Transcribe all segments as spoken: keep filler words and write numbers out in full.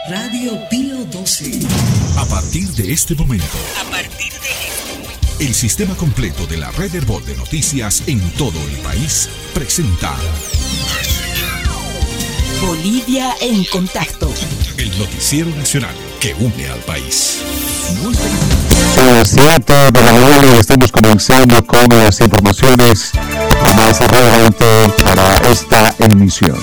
Radio Pío doce. A partir de este momento. A partir de este momento. El sistema completo de la Red Herbol de Noticias en todo el país presenta Bolivia en contacto. El noticiero nacional que une al país. Son las siete de la mañana y estamos comenzando con las informaciones más relevantes para esta emisión.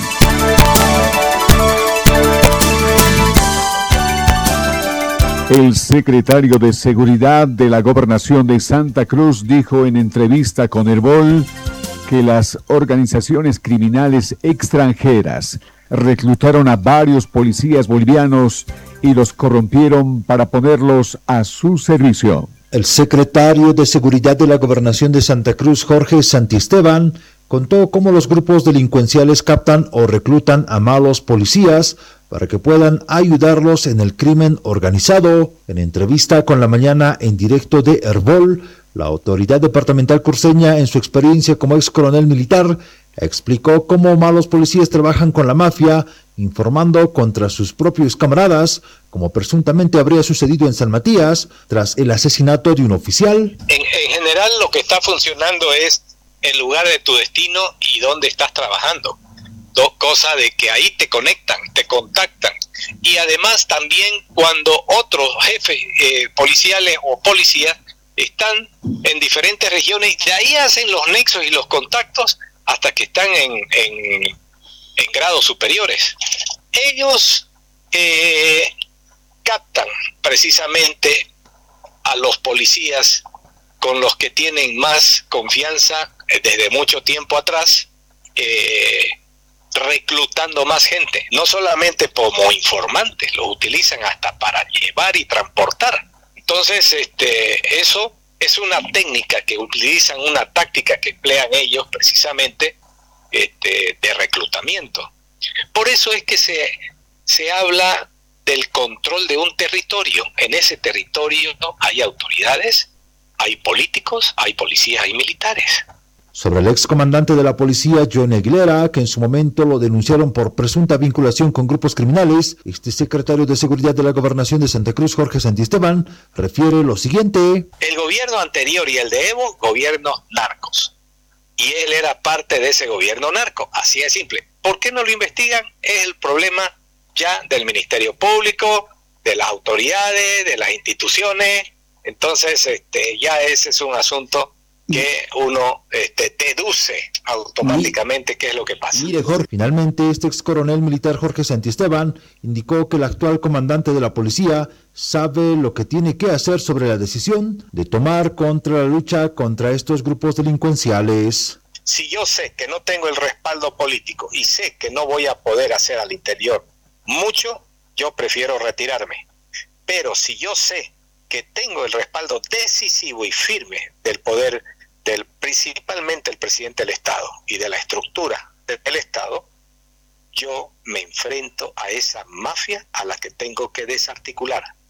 El secretario de Seguridad de la Gobernación de Santa Cruz dijo en entrevista con Herbol que las organizaciones criminales extranjeras reclutaron a varios policías bolivianos y los corrompieron para ponerlos a su servicio. El secretario de Seguridad de la Gobernación de Santa Cruz, Jorge Santisteban, contó cómo los grupos delincuenciales captan o reclutan a malos policías para que puedan ayudarlos en el crimen organizado. En entrevista con La Mañana en directo de Herbol, la autoridad departamental cruceña, en su experiencia como ex coronel militar, explicó cómo malos policías trabajan con la mafia, informando contra sus propios camaradas, como presuntamente habría sucedido en San Matías, tras el asesinato de un oficial. En, en general, lo que está funcionando es el lugar de tu destino y dónde estás trabajando. Dos cosas de que ahí te conectan, te contactan. Y además también cuando otros jefes eh, policiales o policías están en diferentes regiones, de ahí hacen los nexos y los contactos hasta que están en, en, en grados superiores. Ellos eh, captan precisamente a los policías con los que tienen más confianza eh, desde mucho tiempo atrás, eh, reclutando más gente, no solamente como informantes, los utilizan hasta para llevar y transportar. Entonces, este, eso es una técnica que utilizan, una táctica que emplean ellos precisamente este, de reclutamiento. Por eso es que se, se habla del control de un territorio. En ese territorio hay autoridades, hay políticos, hay policías, hay militares. Sobre el excomandante de la policía, Johnny Aguilera, que en su momento lo denunciaron por presunta vinculación con grupos criminales, este secretario de Seguridad de la Gobernación de Santa Cruz, Jorge Santisteban, refiere lo siguiente. El gobierno anterior y el de Evo, gobiernos narcos. Y él era parte de ese gobierno narco, así de simple. ¿Por qué no lo investigan? Es el problema ya del Ministerio Público, de las autoridades, de las instituciones. Entonces, este, ya ese es un asunto que uno este, deduce automáticamente qué es lo que pasa. Mire, Jorge, finalmente este ex coronel militar Jorge Santisteban indicó que el actual comandante de la policía sabe lo que tiene que hacer sobre la decisión de tomar contra la lucha contra estos grupos delincuenciales. Si yo sé que no tengo el respaldo político y sé que no voy a poder hacer al interior mucho, yo prefiero retirarme. Pero si yo sé que tengo el respaldo decisivo y firme del poder, del principalmente el presidente del Estado y de la estructura del Estado, yo me enfrento a esa mafia a la que tengo que desarticular.